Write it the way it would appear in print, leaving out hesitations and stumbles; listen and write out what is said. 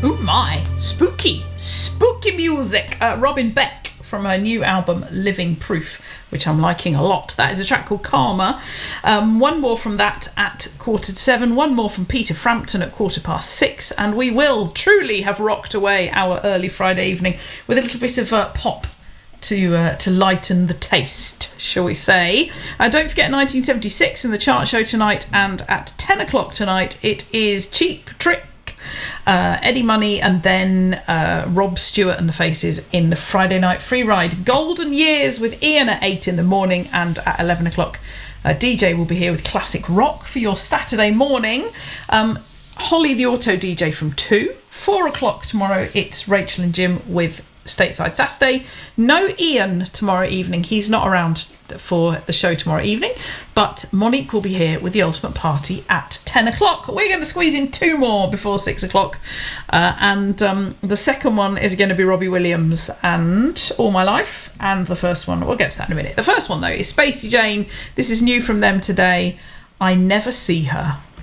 Oh my, spooky music. Robin Beck from her new album Living Proof, which I'm liking a lot. That is a track called Karma. One more from that at 7:15, one more from Peter Frampton at 6:15, and we will truly have rocked away our early Friday evening with a little bit of pop to lighten the taste, shall we say. Don't forget 1976 in the chart show tonight, and at 10 o'clock tonight it is Cheap Trick, Eddie Money, and then Rob Stewart and the Faces in the Friday night free ride. Golden Years with Ian at 8 in the morning, and at 11 o'clock DJ will be here with classic rock for your Saturday morning. Holly the Auto DJ from 2. 4 o'clock tomorrow it's Rachel and Jim with Stateside Saturday. No Ian tomorrow evening, he's not around for the show tomorrow evening, but Monique will be here with the Ultimate Party at 10 o'clock. We're going to squeeze in 2 more before 6 o'clock, and the second one is going to be Robbie Williams and All My Life, and the first one, we'll get to that in a minute. The first one though is Spacey Jane. This is new from them today, I Never See Her.